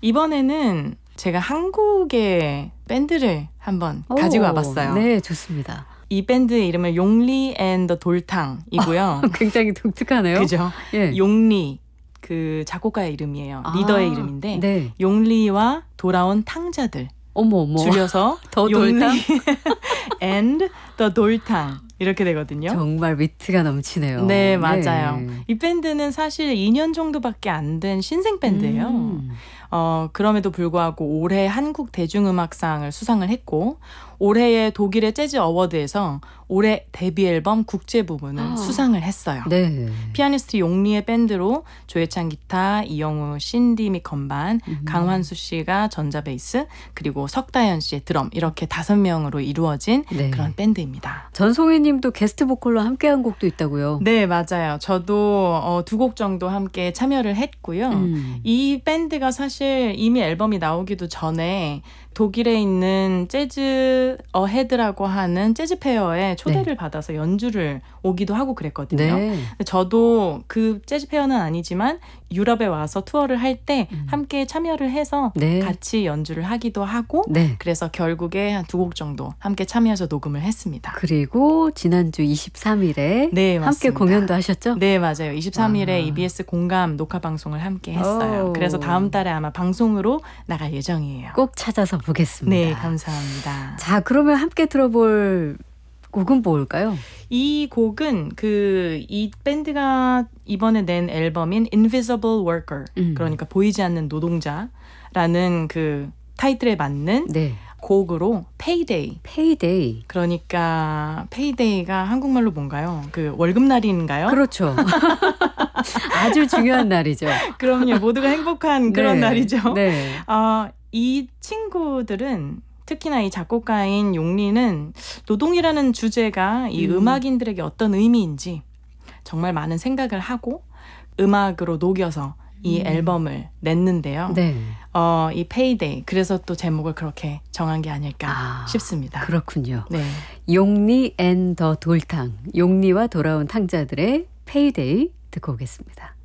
이번에는 제가 한국의 밴드를 한번 가지고 와봤어요. 네, 좋습니다. 이 밴드의 이름은 용리 앤 더 돌탕이고요. 굉장히 독특하네요. 그죠? 예. 용리 그 작곡가의 이름이에요. 리더의 이름인데 네. 용리와 돌아온 탕자들 어머. 줄여서 더 용리 돌탕? and the 돌탕 이렇게 되거든요. 정말 위트가 넘치네요. 네, 맞아요. 네. 이 밴드는 사실 2년 정도밖에 안 된 신생 밴드예요. 그럼에도 불구하고 올해 한국 대중음악상을 수상을 했고 올해의 독일의 재즈 어워드에서 올해 데뷔 앨범 국제 부분을 수상을 했어요. 네. 피아니스트 용리의 밴드로 조혜찬 기타, 이영우 신디 및 건반, 강환수 씨가 전자베이스, 그리고 석다현 씨의 드럼 이렇게 5명으로 이루어진 네. 그런 밴드입니다. 전송혜 님도 게스트 보컬로 함께한 곡도 있다고요? 네, 맞아요. 저도 2곡 정도 함께 참여를 했고요. 이 밴드가 사실 이미 앨범이 나오기도 전에 독일에 있는 재즈 어헤드라고 하는 재즈 페어에 초대를 받아서 연주를 오기도 하고 그랬거든요. 네. 근데 저도 그 재즈 페어는 아니지만 유럽에 와서 투어를 할 때 함께 참여를 해서 네. 같이 연주를 하기도 하고 네. 그래서 결국에 한 2곡 정도 함께 참여해서 녹음을 했습니다. 그리고 지난주 23일에 네, 함께 맞습니다. 공연도 하셨죠? 네, 맞아요. 23일에 EBS 공감 녹화 방송을 함께 했어요. 그래서 다음 달에 아마 방송으로 나갈 예정이에요. 꼭 찾아서 보겠습니다. 네, 감사합니다. 자, 그러면 함께 들어볼 곡은 뭘까요? 이 곡은 이 밴드가 이번에 낸 앨범인 Invisible Worker, 그러니까 보이지 않는 노동자라는 그 타이틀에 맞는 네. 곡으로 Payday. Payday. 그러니까 Payday가 한국말로 뭔가요? 그 월급날인가요? 그렇죠. 아주 중요한 날이죠. 그럼요. 모두가 행복한 그런 네. 날이죠. 네. 이 친구들은 특히나 이 작곡가인 용리는 노동이라는 주제가 이 음악인들에게 어떤 의미인지 정말 많은 생각을 하고 음악으로 녹여서 이 앨범을 냈는데요. 네. 이 Payday, 그래서 또 제목을 그렇게 정한 게 아닐까 싶습니다. 그렇군요. 네. 용리 앤 더 돌탕, 용리와 돌아온 탕자들의 Payday 듣고 오겠습니다.